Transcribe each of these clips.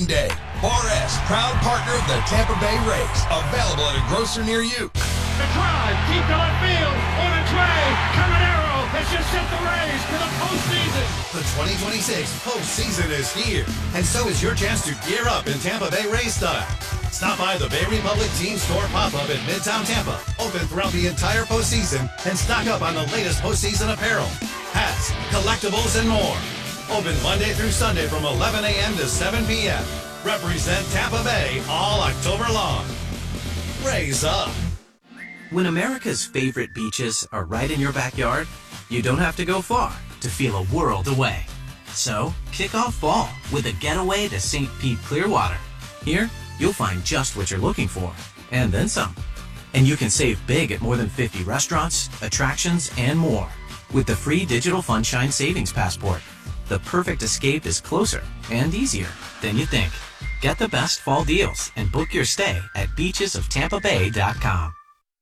game day. Bar S, proud partner of the Tampa Bay Rays. Available at a grocer near you. The drive, deep to left field, on its way. Caminero has just sent the Rays to the postseason. The 2026 postseason is here, and so is your chance to gear up in Tampa Bay Rays style. Stop by the Bay Republic Team Store pop-up in Midtown Tampa, open throughout the entire postseason, and stock up on the latest postseason apparel, hats, collectibles, and more. Open Monday through Sunday from 11 a.m. to 7 p.m. Represent Tampa Bay all October long. Raise up. When America's favorite beaches are right in your backyard, you don't have to go far to feel a world away. So, kick off fall with a getaway to St. Pete Clearwater. Here, you'll find just what you're looking for, and then some. And you can save big at more than 50 restaurants, attractions, and more with the free digital Funshine Savings Passport. The perfect escape is closer and easier than you think. Get the best fall deals and book your stay at beachesoftampabay.com.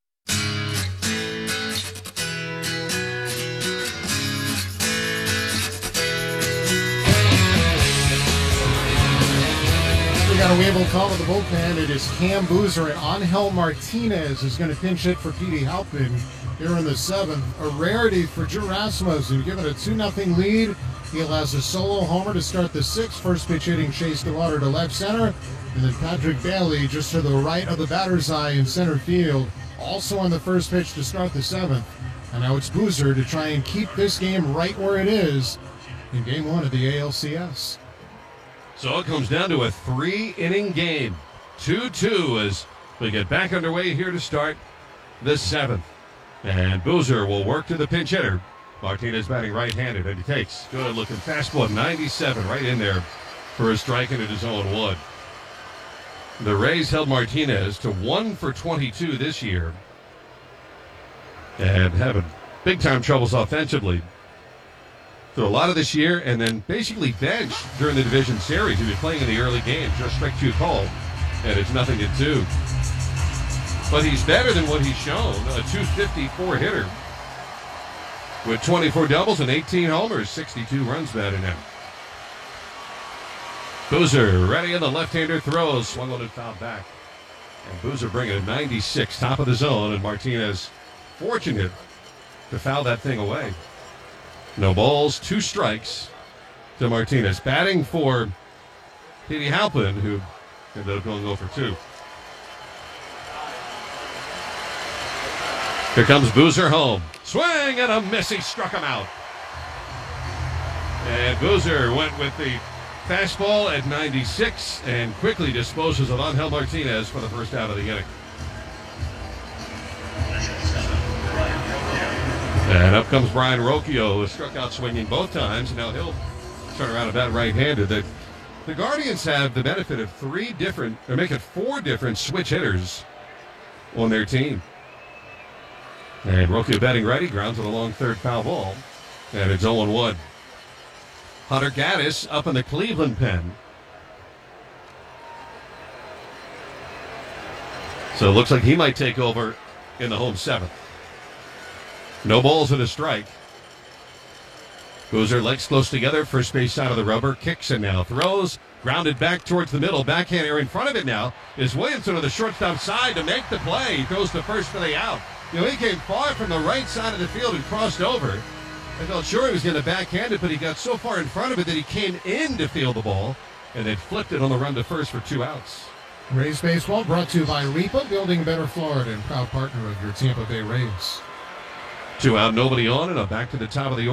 We got a wave call to the bullpen. It is Cam Boozer, and Angel Martinez is going to pinch hit for Petey Halpin here in the seventh. A rarity for Drew Rasmussen, given a 2-0 lead. He allows a solo homer to start the sixth. First pitch hitting Chase DeWater to left center. And then Patrick Bailey just to the right of the batter's eye in center field. Also on the first pitch to start the seventh. And now it's Boozer to try and keep this game right where it is in game one of the ALCS. So it comes down to a 3-inning game. 2-2 as we get back underway here to start the seventh. And Boozer will work to the pinch hitter. Martinez batting right-handed, and he takes good-looking fastball, 97, right in there for a strike, and it is 0-1. The Rays held Martinez to 1 for 22 this year and having big-time troubles offensively through a lot of this year, and then basically benched during the division series. He was playing in the early games, just strike two called, and it's 0-2. But he's better than what he's shown, a 254 hitter with 24 doubles and 18 homers, 62 runs batted now. Boozer ready, and the left-hander throws, swung on and fouled back. And Boozer bringing a 96, top of the zone, and Martinez fortunate to foul that thing away. No balls, 2 strikes to Martinez. Batting for Petey Halpin, who ended up going 0 for 2. Here comes Boozer home. Swing and a miss. He struck him out. And Boozer went with the fastball at 96 and quickly disposes of Angel Martinez for the first out of the inning. And up comes Brian Rocchio, who struck out swinging both times. Now he'll turn around and bat right-handed. The Guardians have the benefit of 4 different switch hitters on their team. And Rocchio batting righty, grounds on a long third foul ball. And it's 0-1. Hunter Gaddis up in the Cleveland pen. So it looks like he might take over in the home seventh. No balls and a strike. Boozer legs close together, first base side of the rubber, kicks and now throws. Grounded back towards the middle, backhand air in front of it now is Williamson on the shortstop side to make the play. He throws to first for the out. You know, he came far from the right side of the field and crossed over. I felt sure he was going to backhand it, but he got so far in front of it that he came in to field the ball and then flipped it on the run to first for 2 outs. Rays Baseball brought to you by Repa, Building Better Florida, and proud partner of your Tampa Bay Rays. 2 out, nobody on, and I'm back to the top of the order.